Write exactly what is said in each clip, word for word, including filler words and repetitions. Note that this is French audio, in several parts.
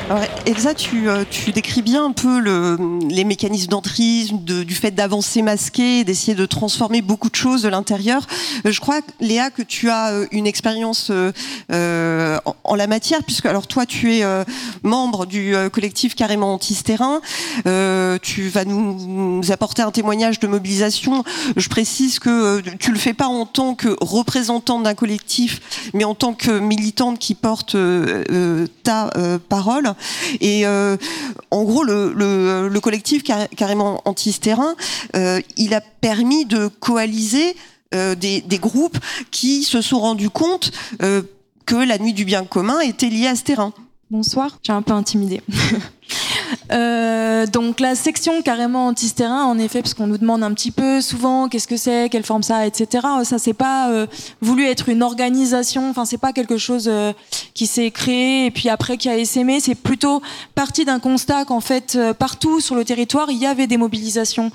Alors, Elsa, tu, tu décris bien un peu le, les mécanismes d'entrisme, de, du fait d'avancer masqué, d'essayer de transformer beaucoup de choses de l'intérieur. Je crois, Léa, que tu as une expérience euh, en, en la matière, puisque alors toi, tu es euh, membre du euh, collectif Carrément Anti-ce-Terrain. Euh, tu vas nous, nous apporter un témoignage de mobilisation. Je précise que euh, tu le fais pas en tant que représentante d'un collectif, mais en tant que militante qui porte euh, euh, ta euh, parole. Et euh, en gros, le, le, le collectif car, Carrément Anti-ce-Terrain, euh, il a permis de coaliser euh, des, des groupes qui se sont rendus compte euh, que la nuit du bien commun était liée à ce terrain. Bonsoir, j'ai un peu intimidée. Euh, donc la section Carrément Anti-ce-Terrain, en effet, parce qu'on nous demande un petit peu souvent qu'est-ce que c'est, quelle forme ça a, et cetera. Ça, c'est pas euh, voulu être une organisation. Enfin, c'est pas quelque chose euh, qui s'est créé et puis après qui a essaimé. C'est plutôt parti d'un constat qu'en fait euh, partout sur le territoire il y avait des mobilisations,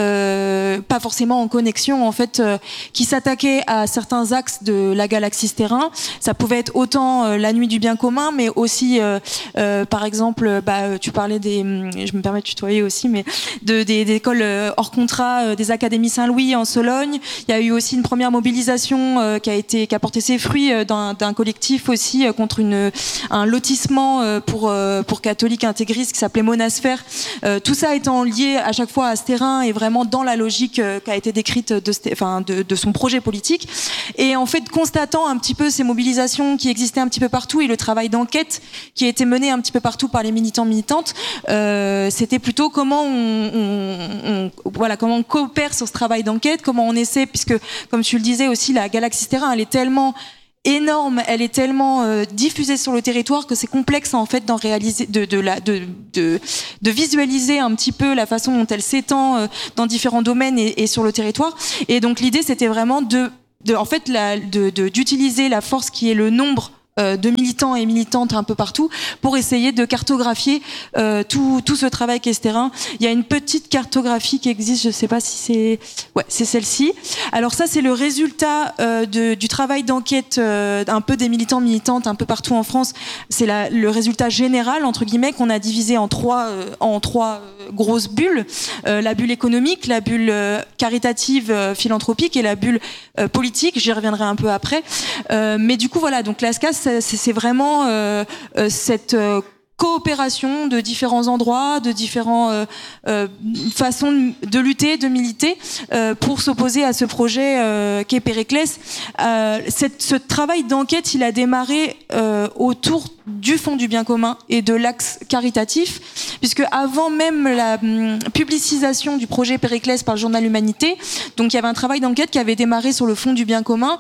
euh, pas forcément en connexion, en fait, euh, qui s'attaquaient à certains axes de la galaxie terrain. Ça pouvait être autant euh, la nuit du bien commun, mais aussi, euh, euh, par exemple, bah, tu parlais des, je me permets de tutoyer aussi, mais de, des, des écoles hors contrat, des académies Saint-Louis en Sologne. Il y a eu aussi une première mobilisation euh, qui a été, qui a porté ses fruits euh, d'un, d'un collectif aussi euh, contre une, un lotissement euh, pour euh, pour catholiques intégristes qui s'appelait Monasphère. Euh, tout ça étant lié à chaque fois à ce terrain et vraiment dans la logique euh, qui a été décrite de, enfin, de, de son projet politique. Et en fait, constatant un petit peu ces mobilisations qui existaient un petit peu partout et le travail d'enquête qui a été mené un petit peu partout par les militants militantes. Euh, c'était plutôt comment on, on, on, voilà, comment on coopère sur ce travail d'enquête, comment on essaie, puisque comme tu le disais aussi, la galaxie terrain, elle est tellement énorme, elle est tellement euh, diffusée sur le territoire que c'est complexe en fait d'en réaliser, de, de, la, de, de, de visualiser un petit peu la façon dont elle s'étend euh, dans différents domaines et, et sur le territoire. Et donc l'idée, c'était vraiment de, de en fait, la, de, de, d'utiliser la force qui est le nombre de militants et militantes un peu partout pour essayer de cartographier euh, tout, tout ce travail qu'est ce terrain. Il y a une petite cartographie qui existe, je sais pas si c'est... Ouais, c'est celle-ci. Alors ça, c'est le résultat euh, de, du travail d'enquête euh, un peu des militants, militantes un peu partout en France. C'est la, le résultat général, entre guillemets, qu'on a divisé en trois, euh, en trois euh, grosses bulles. Euh, la bulle économique, la bulle euh, caritative, euh, philanthropique et la bulle euh, politique. J'y reviendrai un peu après. Euh, mais du coup, voilà, donc l'A S C A, c'est vraiment euh, euh, cette euh, coopération de différents endroits, de différentes euh, euh, façons de lutter, de militer euh, pour s'opposer à ce projet euh, qu'est Périclès. Euh, cette, ce travail d'enquête, il a démarré euh, autour du Fonds du bien commun et de l'axe caritatif, puisque avant même la hum, publicisation du projet Périclès par le journal Humanité, donc il y avait un travail d'enquête qui avait démarré sur le Fonds du bien commun.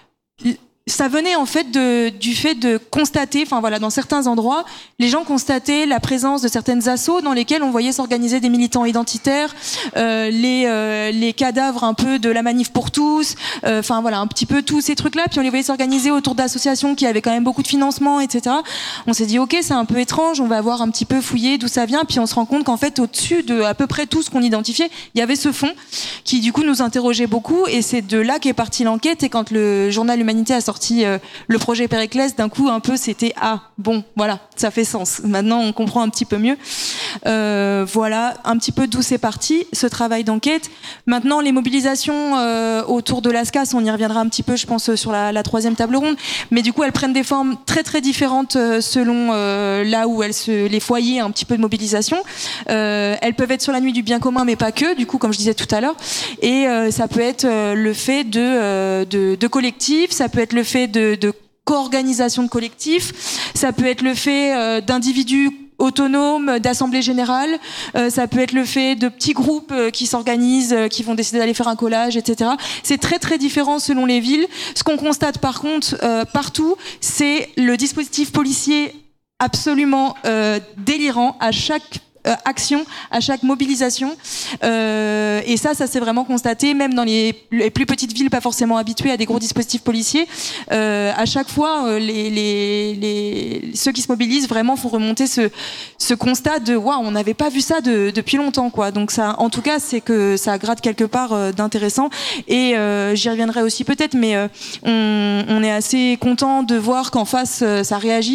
Ça venait en fait de, du fait de constater, enfin voilà, dans certains endroits, les gens constataient la présence de certaines assos dans lesquelles on voyait s'organiser des militants identitaires, euh, les, euh, les cadavres un peu de la manif pour tous, enfin euh, voilà, un petit peu tous ces trucs-là, puis on les voyait s'organiser autour d'associations qui avaient quand même beaucoup de financement, et cetera. On s'est dit ok, c'est un peu étrange, on va voir un petit peu fouiller d'où ça vient, puis on se rend compte qu'en fait au-dessus de à peu près tout ce qu'on identifiait, il y avait ce fond qui du coup nous interrogeait beaucoup, et c'est de là qu'est partie l'enquête. Et quand le journal Humanité a sorti sorti euh, le projet Périclès, d'un coup un peu c'était ah bon voilà, ça fait sens, maintenant on comprend un petit peu mieux. Euh, voilà un petit peu d'où c'est parti ce travail d'enquête. Maintenant les mobilisations euh, autour de l'A S C A S, on y reviendra un petit peu je pense sur la, la troisième table ronde, mais du coup elles prennent des formes très très différentes euh, selon euh, là où elles se, les foyers un petit peu de mobilisation. Euh, elles peuvent être sur la nuit du bien commun mais pas que, du coup comme je disais tout à l'heure, et euh, ça peut être euh, le fait de, euh, de, de collectifs, ça peut être le fait de, de co-organisation de collectifs, ça peut être le fait euh, d'individus autonomes, d'assemblée générale, euh, ça peut être le fait de petits groupes euh, qui s'organisent, euh, qui vont décider d'aller faire un collage, et cetera. C'est très très différent selon les villes. Ce qu'on constate par contre euh, partout, c'est le dispositif policier absolument euh, délirant à chaque Euh, action, à chaque mobilisation, euh, et ça, ça s'est vraiment constaté, même dans les, les plus petites villes, pas forcément habituées à des gros dispositifs policiers. Euh, à chaque fois, euh, les, les, les, ceux qui se mobilisent vraiment font remonter ce, ce constat de waouh, on n'avait pas vu ça de, depuis longtemps, quoi. Donc ça, en tout cas, c'est que ça gratte quelque part euh, d'intéressant. Et euh, j'y reviendrai aussi peut-être, mais euh, on, on est assez content de voir qu'en face, euh, ça réagit.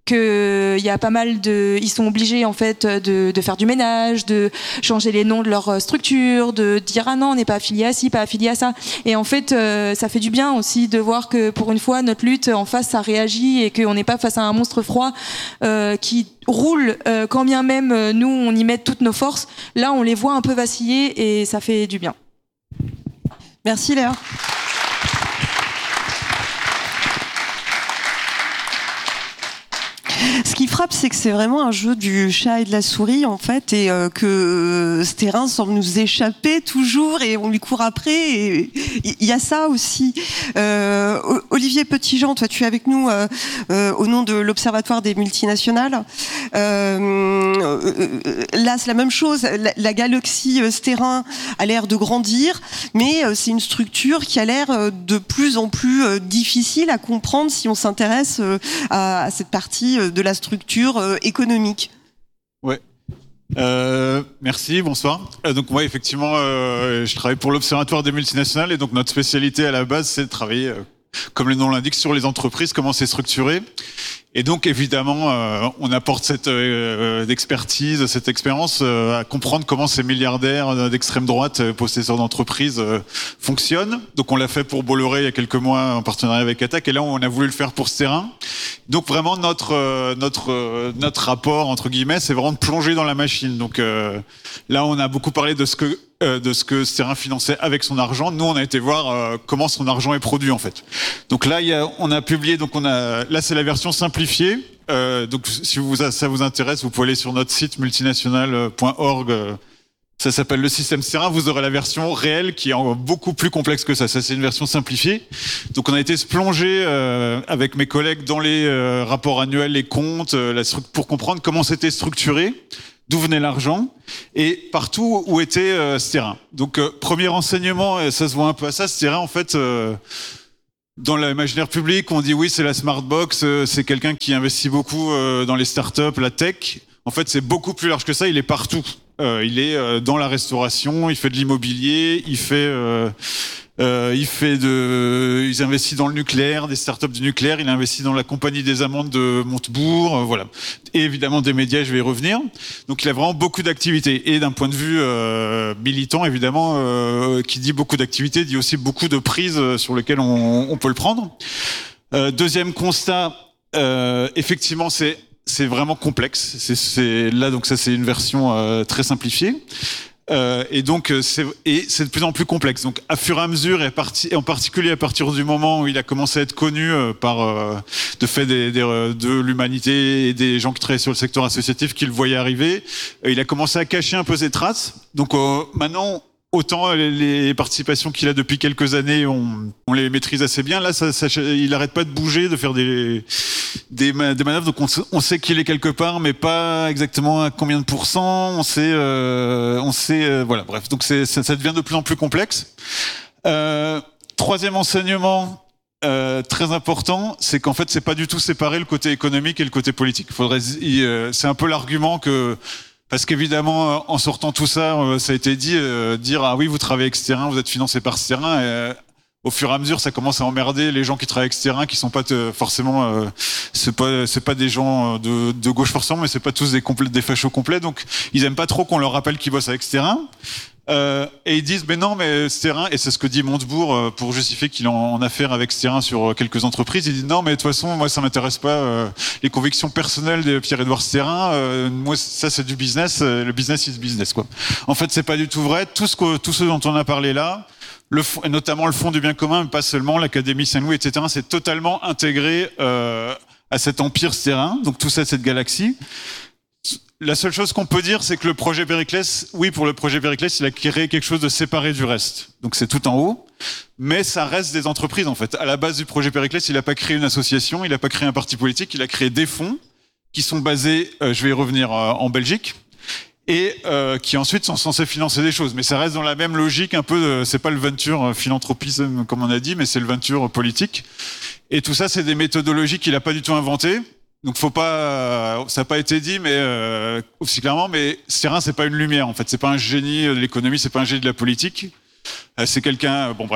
que il y a pas mal de, ils sont obligés en fait de, de faire du ménage, de changer les noms de leur structure, de dire ah non on n'est pas affilié à ci, pas affilié à ça. Et en fait euh, ça fait du bien aussi de voir que pour une fois notre lutte en face ça réagit et qu'on n'est pas face à un monstre froid euh, qui roule euh, quand bien même euh, nous on y met toutes nos forces. Là on les voit un peu vaciller et ça fait du bien. Merci Léa. Ce qui frappe, c'est que c'est vraiment un jeu du chat et de la souris, en fait, et euh, que euh, ce terrain semble nous échapper toujours, et on lui court après, et il y a ça aussi. Euh, Olivier Petitjean, toi, tu es avec nous euh, euh, au nom de l'Observatoire des multinationales. Euh, là, c'est la même chose. La, la galaxie euh, Sterin a l'air de grandir, mais euh, c'est une structure qui a l'air euh, de plus en plus euh, difficile à comprendre si on s'intéresse euh, à, à cette partie euh, de la structure euh, économique. Ouais. Euh, merci, bonsoir. Euh, donc moi, effectivement, euh, je travaille pour l'Observatoire des multinationales et donc notre spécialité à la base, c'est de travailler, euh, comme le nom l'indique, sur les entreprises, comment c'est structuré. Et donc, évidemment, euh, on apporte cette euh, expertise, cette expérience euh, à comprendre comment ces milliardaires d'extrême droite, euh, possesseurs d'entreprises, euh, fonctionnent. Donc, on l'a fait pour Bolloré il y a quelques mois en partenariat avec Attac, et là, on a voulu le faire pour Sterin. Donc, vraiment, notre euh, notre euh, notre rapport entre guillemets, c'est vraiment de plonger dans la machine. Donc, euh, là, on a beaucoup parlé de ce que euh, de ce que Sterin finançait avec son argent. Nous, on a été voir euh, comment son argent est produit en fait. Donc là, il y a, on a publié. Donc, on a là, c'est la version simplifiée. Euh, donc si vous, ça vous intéresse, vous pouvez aller sur notre site multinational point org. Ça s'appelle le système Sterin. Vous aurez la version réelle qui est beaucoup plus complexe que ça. Ça, c'est une version simplifiée. Donc on a été se plonger euh, avec mes collègues dans les euh, rapports annuels, les comptes, euh, la stru- pour comprendre comment c'était structuré, d'où venait l'argent et partout où était euh, Sterin. Donc euh, premier renseignement, et ça se voit un peu à ça, Sterin en fait... Euh, Dans l'imaginaire public, on dit oui, c'est la smart box, c'est quelqu'un qui investit beaucoup dans les startups, la tech. En fait, c'est beaucoup plus large que ça. Il est partout. Euh, il est dans la restauration, il fait de l'immobilier, il fait, euh, euh, il fait de, il investit dans le nucléaire, des startups du nucléaire. Il investit dans la compagnie des amandes de Montebourg, euh, voilà. Et évidemment des médias. Je vais y revenir. Donc, il a vraiment beaucoup d'activités. Et d'un point de vue euh, militant, évidemment, euh, qui dit beaucoup d'activités, dit aussi beaucoup de prises sur lesquelles on, on peut le prendre. Euh, deuxième constat, euh, effectivement, c'est c'est vraiment complexe. C'est, c'est là, donc ça, c'est une version euh, très simplifiée. Euh, et donc c'est et c'est de plus en plus complexe. Donc à fur et à mesure, et, parti, et en particulier à partir du moment où il a commencé à être connu euh, par euh, de fait des, des, de l'humanité et des gens qui travaillent sur le secteur associatif qui le voyaient arriver, euh, il a commencé à cacher un peu ses traces. Donc euh, maintenant, autant les, les participations qu'il a depuis quelques années, on, on les maîtrise assez bien. Là, ça, ça, il arrête pas de bouger, de faire des des, des manœuvres. Donc on, on sait qu'il est quelque part, mais pas exactement à combien de pourcents. On sait, euh, on sait, euh, voilà. Bref, donc c'est, ça, ça devient de plus en plus complexe. Euh, troisième enseignement. Euh, très important, c'est qu'en fait, c'est pas du tout séparé le côté économique et le côté politique. Faudrait, euh, c'est un peu l'argument que Parce qu'évidemment, en sortant tout ça, ça a été dit, euh, dire ah oui, vous travaillez avec Sterin, vous êtes financé par Sterin. Et, euh, au fur et à mesure, ça commence à emmerder les gens qui travaillent avec Sterin, qui sont pas te, forcément, euh, c'est pas, c'est pas des gens de, de gauche forcément, mais c'est pas tous des complets, des fachos complets. Donc, ils aiment pas trop qu'on leur rappelle qu'ils bossent avec Sterin. Euh, et ils disent mais non mais Sterin, et c'est ce que dit Montebourg euh, pour justifier qu'il est en, en affaire avec Sterin sur euh, quelques entreprises. Il dit non mais de toute façon moi ça m'intéresse pas euh, les convictions personnelles de Pierre-Édouard Sterin. Euh, moi ça c'est du business, euh, le business is business quoi. En fait c'est pas du tout vrai. Tout ce que tout ce dont on a parlé là, le fond, et notamment le fonds du bien commun, mais pas seulement l'Académie Saint-Louis, et cetera. C'est totalement intégré euh, à cet empire Sterin. Donc tout ça, cette galaxie. La seule chose qu'on peut dire, c'est que le projet Périclès, oui, pour le projet Périclès, il a créé quelque chose de séparé du reste. Donc c'est tout en haut, mais ça reste des entreprises en fait. À la base du projet Périclès, il n'a pas créé une association, il n'a pas créé un parti politique, il a créé des fonds qui sont basés, euh, je vais y revenir, euh, en Belgique, et euh, qui ensuite sont censés financer des choses. Mais ça reste dans la même logique, un peu, de, c'est pas le venture philanthropisme comme on a dit, mais c'est le venture politique. Et tout ça, c'est des méthodologies qu'il n'a pas du tout inventées. Donc faut pas, ça n'a pas été dit, mais euh, aussi clairement, mais Sterin c'est pas une lumière en fait, c'est pas un génie de l'économie, c'est pas un génie de la politique, euh, c'est quelqu'un, bon bref.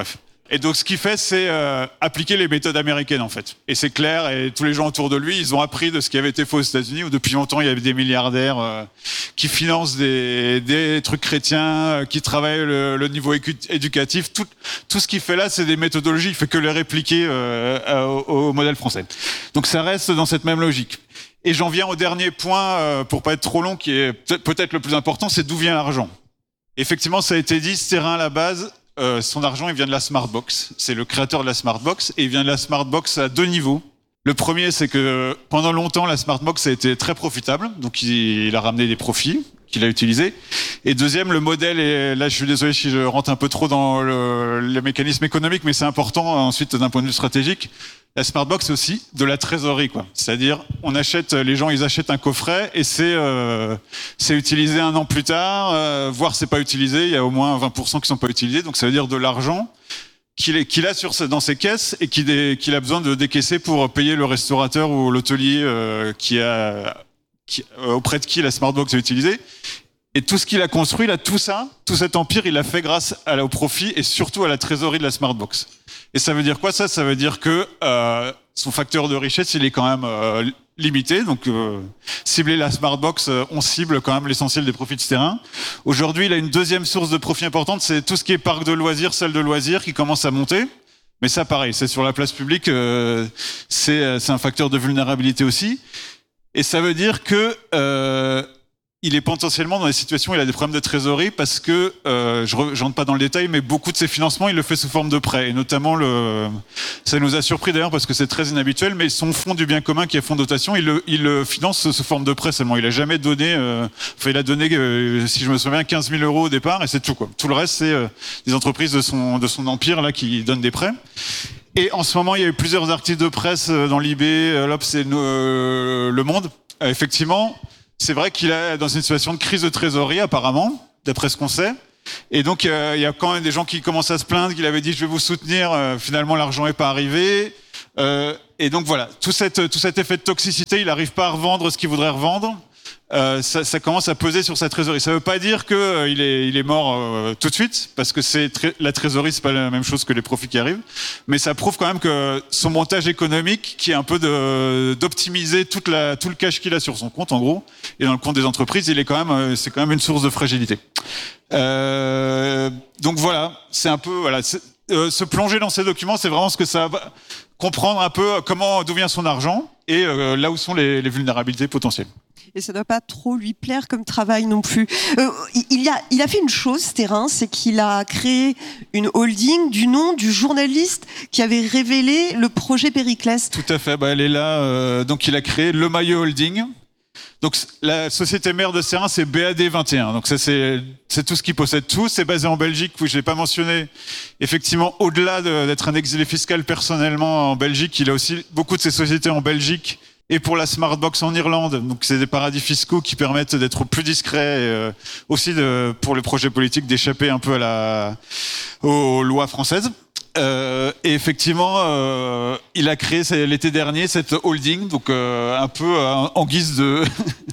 Et donc, ce qu'il fait, c'est euh, appliquer les méthodes américaines, en fait. Et c'est clair, et tous les gens autour de lui, ils ont appris de ce qui avait été fait aux États-Unis, où depuis longtemps, il y avait des milliardaires euh, qui financent des, des trucs chrétiens, euh, qui travaillent le, le niveau éducatif. Tout, tout ce qu'il fait là, c'est des méthodologies, il fait que les répliquer euh, au, au modèle français. Donc, ça reste dans cette même logique. Et j'en viens au dernier point, euh, pour pas être trop long, qui est peut-être le plus important, c'est d'où vient l'argent. Effectivement, ça a été dit, Sterrin, à la base, Euh, son argent, il vient de la Smartbox. C'est le créateur de la Smartbox et il vient de la Smartbox à deux niveaux. Le premier, c'est que pendant longtemps, la Smartbox a été très profitable, donc il, il a ramené des profits qu'il a utilisés. Et deuxième, le modèle, et là je suis désolé si je rentre un peu trop dans le, les mécanismes économiques, mais c'est important ensuite d'un point de vue stratégique. La Smartbox, c'est aussi de la trésorerie, quoi. C'est-à-dire, on achète, les gens, ils achètent un coffret et c'est euh, c'est utilisé un an plus tard, euh, voire c'est pas utilisé. Il y a au moins vingt pour cent qui sont pas utilisés, donc ça veut dire de l'argent qu'il est, qu'il a sur dans ses caisses et qu'il, est, qu'il a besoin de décaisser pour payer le restaurateur ou l'hôtelier euh, qui a qui, euh, auprès de qui la Smartbox est utilisée. Et tout ce qu'il a construit, là, tout ça, tout cet empire, il l'a fait grâce à, au profit et surtout à la trésorerie de la Smartbox. Et ça veut dire quoi, ça? Ça veut dire que euh, son facteur de richesse, il est quand même euh, limité. Donc, euh, cibler la Smartbox, euh, on cible quand même l'essentiel des profits de ce terrain. Aujourd'hui, il a une deuxième source de profit importante, c'est tout ce qui est parc de loisirs, salle de loisirs, qui commence à monter. Mais ça, pareil, c'est sur la place publique, euh, c'est, c'est un facteur de vulnérabilité aussi. Et ça veut dire que euh, il est potentiellement dans des situations où il a des problèmes de trésorerie parce que, euh, je ne rentre pas dans le détail, mais beaucoup de ses financements, il le fait sous forme de prêt. Et notamment, le, ça nous a surpris d'ailleurs parce que c'est très inhabituel, mais son fonds du bien commun qui est fonds de dotation, il le, il le finance sous forme de prêt seulement. Il a jamais donné, euh, enfin, il a donné, euh, si je me souviens, quinze mille euros au départ et c'est tout, quoi. Tout le reste, c'est euh, des entreprises de son, de son empire là qui donnent des prêts. Et en ce moment, il y a eu plusieurs articles de presse dans l'I B, l'Obs et euh, Le Monde. Euh, effectivement, c'est vrai qu'il est dans une situation de crise de trésorerie, apparemment, d'après ce qu'on sait. Et donc, euh, il y a quand même des gens qui commencent à se plaindre, qu'il avait dit « je vais vous soutenir euh, », finalement l'argent n'est pas arrivé. Euh, et donc voilà, tout, cette, tout cet effet de toxicité, il n'arrive pas à revendre ce qu'il voudrait revendre. Euh, ça, ça commence à peser sur sa trésorerie. Ça ne veut pas dire qu'il euh, est, il est mort euh, tout de suite, parce que c'est très, la trésorerie, c'est pas la même chose que les profits qui arrivent. Mais ça prouve quand même que son montage économique, qui est un peu de, d'optimiser toute la, tout le cash qu'il a sur son compte, en gros, et dans le compte des entreprises, il est quand même, euh, c'est quand même une source de fragilité. Euh, donc voilà, c'est un peu, voilà, c'est, euh, se plonger dans ces documents, c'est vraiment ce que ça va comprendre un peu comment, d'où vient son argent et euh, là où sont les, les vulnérabilités potentielles. Et ça ne doit pas trop lui plaire comme travail non plus. Euh, il, a, il a fait une chose, Sterrin, c'est qu'il a créé une holding du nom du journaliste qui avait révélé le projet Périclès. Tout à fait, bah, elle est là. Euh, donc il a créé Le Maillot Holding. Donc la société mère de Sterrin, c'est B A D vingt et un. Donc ça, c'est, c'est tout ce qu'il possède tout. C'est basé en Belgique, où je l'ai pas mentionné. Effectivement, au-delà de, d'être un exilé fiscal personnellement en Belgique, il a aussi beaucoup de ses sociétés en Belgique. Et pour la Smartbox en Irlande, donc c'est des paradis fiscaux qui permettent d'être plus discrets, et euh, aussi de, pour les projets politiques d'échapper un peu à la, aux lois françaises. Euh, et effectivement, euh, il a créé l'été dernier cette holding, donc euh, un peu euh, en guise de,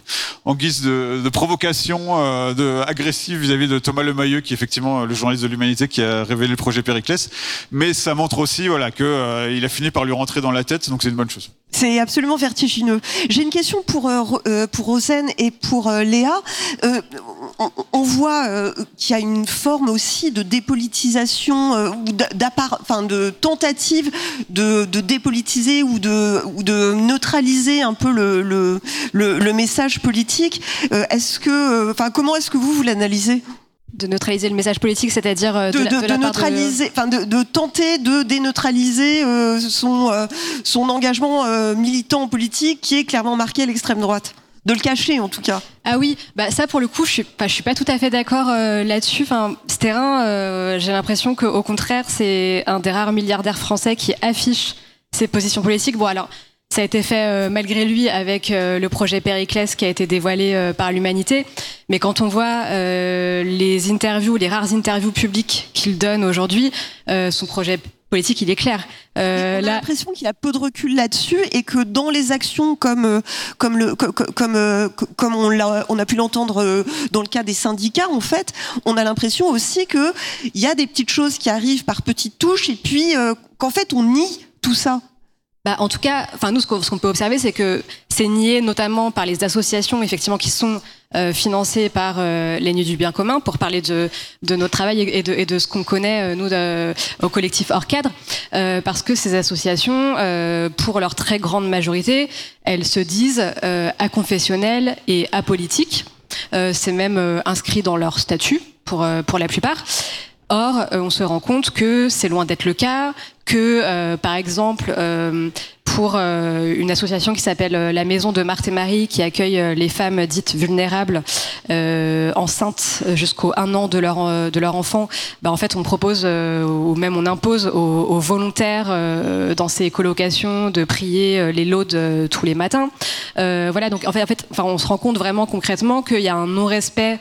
en guise de, de provocation euh, de, agressive vis-à-vis de Thomas Lemayeux, qui est effectivement le journaliste de l'Humanité qui a révélé le projet Périclès. Mais ça montre aussi, voilà, que euh, il a fini par lui rentrer dans la tête, donc c'est une bonne chose. C'est absolument vertigineux. J'ai une question pour euh, pour Rosen et pour euh, Léa. Euh, on, on voit euh, qu'il y a une forme aussi de dépolitisation euh, ou d'appart, enfin de tentative de, de dépolitiser ou de ou de neutraliser un peu le le, le, le message politique. Euh, est-ce que, enfin, euh, comment est-ce que vous vous l'analysez ? De neutraliser le message politique, c'est-à-dire de, de, de, de, de, la de neutraliser, enfin de, de tenter de déneutraliser euh, son euh, son engagement euh, militant politique qui est clairement marqué à l'extrême droite. De le cacher en tout cas. Ah oui, bah ça pour le coup, je suis pas, je suis pas tout à fait d'accord euh, là-dessus. Enfin, Sterrin, euh, j'ai l'impression qu'au contraire, c'est un des rares milliardaires français qui affiche ses positions politiques. Bon alors. Ça a été fait euh, malgré lui avec euh, le projet Périclès qui a été dévoilé euh, par l'Humanité. Mais quand on voit euh, les interviews, les rares interviews publiques qu'il donne aujourd'hui, euh, son projet politique, il est clair. Euh, on a là... l'impression qu'il a peu de recul là-dessus et que dans les actions comme comme le comme comme, comme on l'a on a pu l'entendre dans le cas des syndicats, en fait, on a l'impression aussi que il y a des petites choses qui arrivent par petites touches et puis euh, qu'en fait on nie tout ça. Bah, en tout cas, enfin nous, ce qu'on, ce qu'on peut observer, c'est que c'est nié notamment par les associations, effectivement, qui sont euh, financées par euh, les Nuits du Bien Commun, pour parler de, de notre travail et de, et de ce qu'on connaît, euh, nous, de, au collectif Hors Cadre, euh, parce que ces associations, euh, pour leur très grande majorité, elles se disent euh, aconfessionnelles et apolitiques. Euh, c'est même euh, inscrit dans leur statut, pour, euh, pour la plupart. Or, euh, on se rend compte que c'est loin d'être le cas, que, euh, par exemple, euh, pour euh, une association qui s'appelle euh, la Maison de Marthe et Marie, qui accueille euh, les femmes dites vulnérables, euh, enceintes jusqu'au un an de leur, euh, de leur enfant, bah, en fait, on propose, euh, ou même on impose aux, aux volontaires euh, dans ces colocations de prier euh, les laudes euh, tous les matins. Euh, voilà, donc en fait, en fait, enfin, on se rend compte vraiment concrètement qu'il y a un non-respect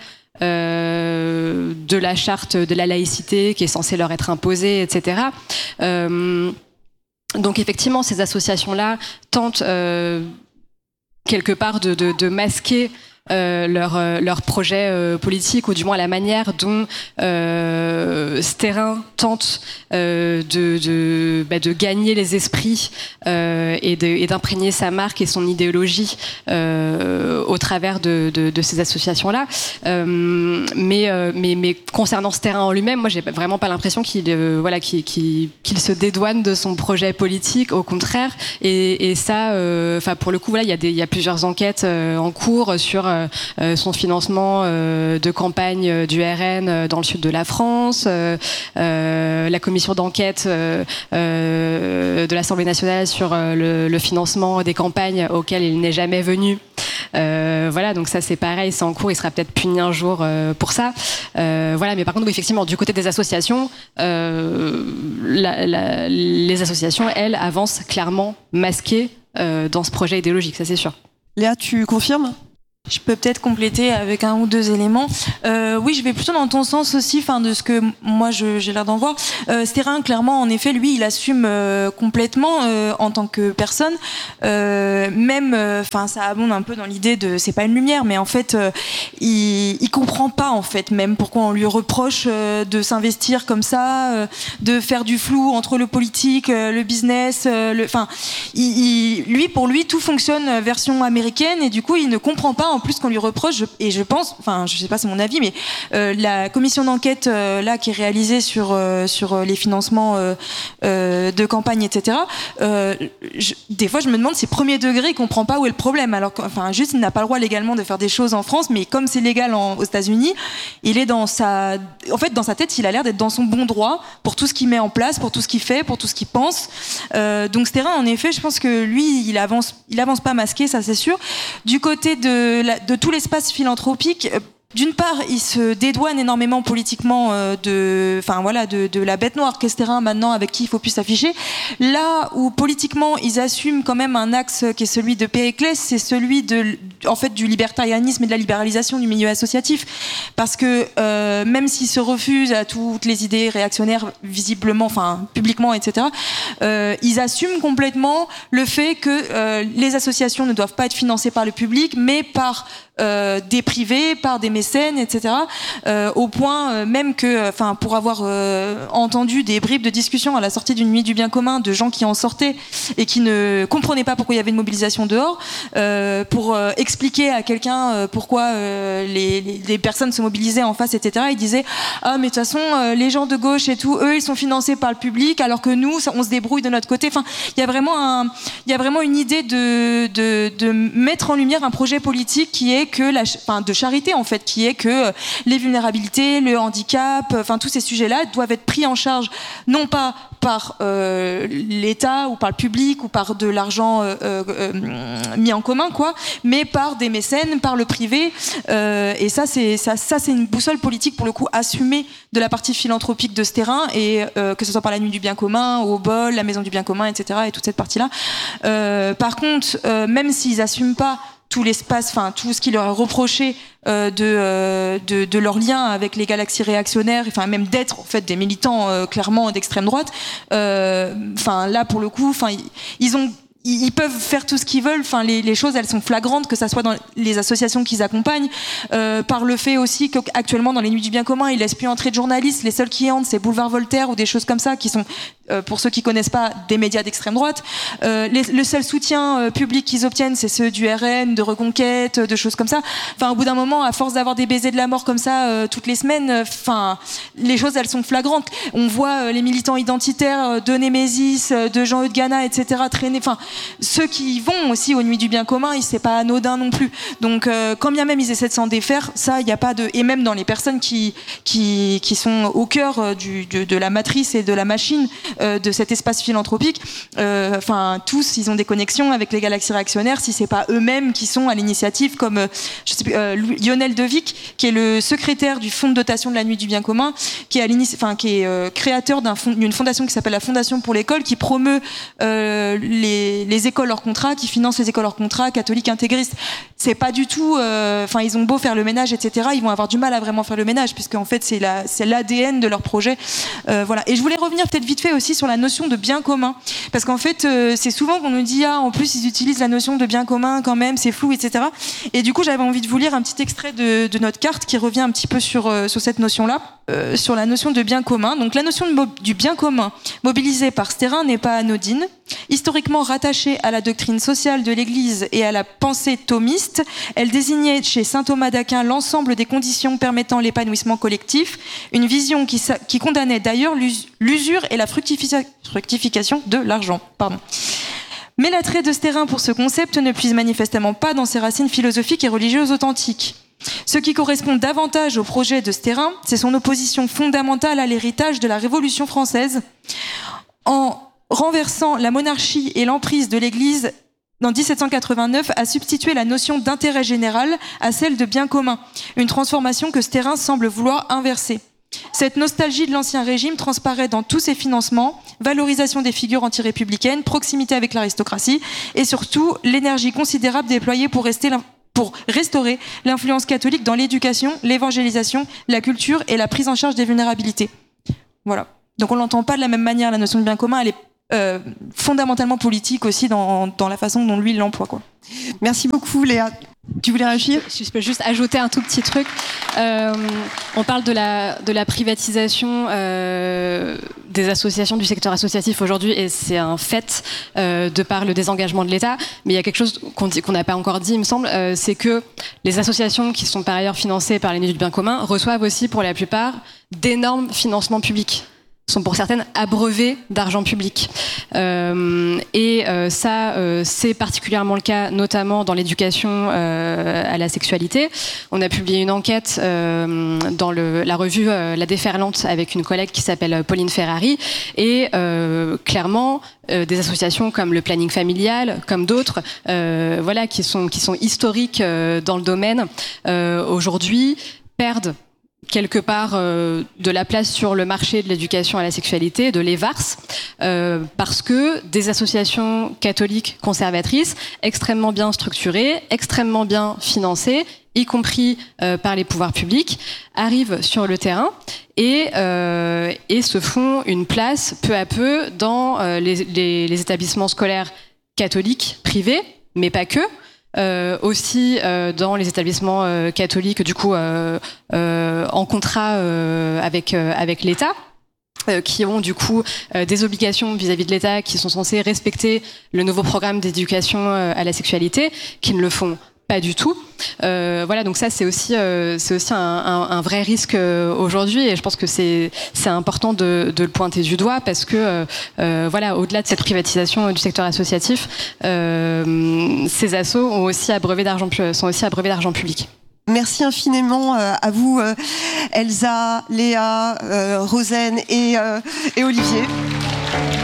Euh, de la charte de la laïcité qui est censée leur être imposée, et cetera. Euh, donc effectivement, ces associations-là tentent euh, quelque part de, de, de masquer Euh, leur, euh, leur projet euh, politique, ou du moins la manière dont euh, ce terrain tente euh, de, de, bah, de gagner les esprits euh, et, de, et d'imprégner sa marque et son idéologie euh, au travers de, de, de ces associations-là. Euh, mais, euh, mais, mais concernant ce terrain en lui-même, moi j'ai vraiment pas l'impression qu'il, euh, voilà, qu'il, qu'il, qu'il se dédouane de son projet politique, au contraire. Et, et ça, enfin euh, pour le coup, voilà, il y a des, il y a plusieurs enquêtes euh, en cours sur Euh, son financement euh, de campagne euh, du R N euh, dans le sud de la France, euh, euh, la commission d'enquête euh, euh, de l'Assemblée nationale sur euh, le, le financement des campagnes auxquelles il n'est jamais venu. Euh, voilà, donc ça c'est pareil, c'est en cours, il sera peut-être puni un jour euh, pour ça. Euh, voilà, mais par contre, oui, effectivement, du côté des associations, euh, la, la, les associations, elles, avancent clairement masquées euh, dans ce projet idéologique, ça c'est sûr. Léa, tu confirmes ? Je peux peut-être compléter avec un ou deux éléments. Euh, oui, je vais plutôt dans ton sens aussi, enfin de ce que moi je, j'ai l'air d'en voir. Euh, Stérin, clairement, en effet, lui, il assume euh, complètement euh, en tant que personne. Euh, même, enfin, euh, ça abonde un peu dans l'idée de, c'est pas une lumière, mais en fait, euh, il, il comprend pas en fait même pourquoi on lui reproche euh, de s'investir comme ça, euh, de faire du flou entre le politique, euh, le business, euh, le, enfin, il, il, lui, pour lui, tout fonctionne version américaine et du coup, il ne comprend pas. En plus qu'on lui reproche, je, et je pense, enfin je sais pas, c'est mon avis, mais euh, la commission d'enquête euh, là qui est réalisée sur euh, sur les financements euh, euh, de campagne, et cetera. Euh, je, des fois, je me demande, c'est premier degré, il comprend pas où est le problème. Alors, enfin, juste, il n'a pas le droit légalement de faire des choses en France, mais comme c'est légal en, aux États-Unis, il est dans sa, en fait, dans sa tête, il a l'air d'être dans son bon droit pour tout ce qu'il met en place, pour tout ce qu'il fait, pour tout ce qu'il pense. Euh, donc, Stérin, en effet, je pense que lui, il avance, il avance pas masqué, ça c'est sûr. Du côté de de tout l'espace philanthropique, d'une part, il se dédouane énormément politiquement euh, de, enfin voilà, de, de la bête noire qu'est Stérin maintenant, avec qui il faut plus s'afficher. Là où politiquement ils assument quand même un axe qui est celui de Périclès, c'est celui de, en fait, du libertarianisme et de la libéralisation du milieu associatif, parce que euh, même s'ils se refusent à toutes les idées réactionnaires visiblement, enfin publiquement, et cetera, euh, ils assument complètement le fait que euh, les associations ne doivent pas être financées par le public, mais par Euh, des privés, par des mécènes, et cetera. Euh, au point euh, même que, enfin, pour avoir euh, entendu des bribes de discussion à la sortie d'une nuit du bien commun de gens qui en sortaient et qui ne comprenaient pas pourquoi il y avait une mobilisation dehors, euh, pour euh, expliquer à quelqu'un euh, pourquoi euh, les, les, les personnes se mobilisaient en face, et cetera. Ils disaient ah mais de toute façon euh, les gens de gauche et tout, eux ils sont financés par le public, alors que nous ça, on se débrouille de notre côté. Enfin, il y a vraiment un, il y a vraiment une idée de, de de mettre en lumière un projet politique qui est que la, enfin, de charité en fait, qui est que les vulnérabilités, le handicap, enfin tous ces sujets-là doivent être pris en charge non pas par euh, l'État ou par le public ou par de l'argent euh, euh, mis en commun, quoi, mais par des mécènes, par le privé. Euh, et ça, c'est ça, ça, c'est une boussole politique pour le coup assumée de la partie philanthropique de ce terrain, et euh, que ce soit par la Nuit du Bien Commun, au Bol, la Maison du Bien Commun, et cetera. Et toute cette partie-là. Euh, par contre, euh, même s'ils n'assument pas tout l'espace, enfin tout ce qui leur est reproché euh, de, euh, de de leur lien avec les galaxies réactionnaires, enfin même d'être en fait des militants euh, clairement d'extrême droite. Enfin euh, là pour le coup, enfin ils, ils ont ils peuvent faire tout ce qu'ils veulent. Enfin, les, les choses, elles sont flagrantes, que ça soit dans les associations qu'ils accompagnent, euh, par le fait aussi qu'actuellement dans les Nuits du Bien Commun, ils laissent plus entrer de journalistes. Les seuls qui entrent, c'est Boulevard Voltaire ou des choses comme ça, qui sont, euh, pour ceux qui connaissent pas, des médias d'extrême droite. Euh, les, le seul soutien euh, public qu'ils obtiennent, c'est ceux du R N, de Reconquête, de choses comme ça. Enfin, au bout d'un moment, à force d'avoir des baisers de la mort comme ça euh, toutes les semaines, enfin, euh, les choses, elles sont flagrantes. On voit euh, les militants identitaires euh, de Némésis, euh, de Jean-Eudes Gana, et cetera traîner. Enfin, ceux qui vont aussi aux Nuits du Bien Commun, c'est pas anodin non plus. Donc, euh, quand bien même ils essaient de s'en défaire, ça, il y a pas de. Et même dans les personnes qui qui qui sont au cœur euh, du de, de la matrice et de la machine euh, de cet espace philanthropique, enfin euh, tous, ils ont des connexions avec les galaxies réactionnaires. Si c'est pas eux-mêmes qui sont à l'initiative, comme euh, je sais plus, euh, Lionel Devic, qui est le secrétaire du fonds de dotation de la Nuit du Bien Commun, qui est à l'inici... enfin qui est euh, créateur d'un fond... d'une fondation qui s'appelle la Fondation pour l'école, qui promeut euh, les les écoles hors contrat, qui finance les écoles hors contrat catholiques intégristes. C'est pas du tout, enfin euh, ils ont beau faire le ménage, et cetera. Ils vont avoir du mal à vraiment faire le ménage, puisque en fait c'est la c'est l'A D N de leur projet. Euh, voilà. Et je voulais revenir peut-être vite fait aussi sur la notion de bien commun, parce qu'en fait euh, c'est souvent qu'on nous dit ah en plus ils utilisent la notion de bien commun quand même, c'est flou, et cetera. Et du coup j'avais envie de vous lire un petit extrait de, de notre carte qui revient un petit peu sur euh, sur cette notion-là, euh, sur la notion de bien commun. Donc la notion de mo- du bien commun mobilisée par Sterrin n'est pas anodine. Historiquement rattachée à la doctrine sociale de l'Église et à la pensée thomiste, elle désignait chez saint Thomas d'Aquin l'ensemble des conditions permettant l'épanouissement collectif, une vision qui, qui condamnait d'ailleurs l'usure et la fructification fructification de l'argent. Pardon. Mais l'attrait de Sterrin pour ce concept ne puise manifestement pas dans ses racines philosophiques et religieuses authentiques. Ce qui correspond davantage au projet de Sterrin, c'est son opposition fondamentale à l'héritage de la Révolution française, en renversant la monarchie et l'emprise de l'Église en dix-sept cent quatre-vingt-neuf, a substitué la notion d'intérêt général à celle de bien commun, une transformation que Sterrin semble vouloir inverser. Cette nostalgie de l'ancien régime transparaît dans tous ses financements, valorisation des figures antirépublicaines, proximité avec l'aristocratie et surtout l'énergie considérable déployée pour, rester, pour restaurer l'influence catholique dans l'éducation, l'évangélisation, la culture et la prise en charge des vulnérabilités. Voilà. Donc on l'entend pas de la même manière, la notion de bien commun, elle est Euh, fondamentalement politique aussi dans, dans la façon dont lui il l'emploie, quoi. Merci beaucoup Léa. Tu voulais réagir ? Je peux juste ajouter un tout petit truc. Euh, on parle de la, de la privatisation euh, des associations, du secteur associatif aujourd'hui, et c'est un fait euh, de par le désengagement de l'État. Mais il y a quelque chose qu'on dit, qu'on n'a pas encore dit, il me semble, euh, c'est que les associations qui sont par ailleurs financées par les Nuits du Bien Commun reçoivent aussi pour la plupart d'énormes financements publics, sont pour certaines abreuvées d'argent public. Euh, et euh, ça, euh, c'est particulièrement le cas, notamment dans l'éducation euh, à la sexualité. On a publié une enquête euh, dans le, la revue euh, La Déferlante avec une collègue qui s'appelle Pauline Ferrari. Et euh, clairement, euh, des associations comme le Planning Familial, comme d'autres, euh, voilà, qui sont, qui sont historiques euh, dans le domaine, euh, aujourd'hui, perdent quelque part euh, de la place sur le marché de l'éducation à la sexualité, de l'E V A R S, euh, parce que des associations catholiques conservatrices, extrêmement bien structurées, extrêmement bien financées, y compris euh, par les pouvoirs publics, arrivent sur le terrain et, euh, et se font une place peu à peu dans euh, les, les, les établissements scolaires catholiques, privés, mais pas que. Euh, aussi euh, dans les établissements euh, catholiques, du coup, euh, euh, en contrat euh, avec euh, avec l'État, euh, qui ont du coup euh, des obligations vis-à-vis de l'État, qui sont censés respecter le nouveau programme d'éducation euh, à la sexualité, qui ne le font pas du tout. Euh, voilà, donc ça c'est aussi euh, c'est aussi un, un, un vrai risque euh, aujourd'hui, et je pense que c'est c'est important de, de le pointer du doigt, parce que euh, euh, voilà, au-delà de cette privatisation du secteur associatif, euh, ces assos ont aussi abreuvé d'argent sont aussi abreuvés d'argent public. Merci infiniment euh, à vous, euh, Elsa, Léa, euh, Rosen et, euh, et Olivier.